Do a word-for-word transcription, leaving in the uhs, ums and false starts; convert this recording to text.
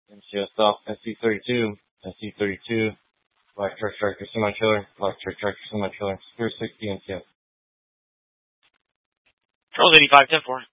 M C S off, S C thirty-two, S C thirty-two, Black Truck Tractor Semi-Trailer, Black Truck Tractor Semi-Trailer, Spirit sixty M C S. Charles eighty-five, ten four.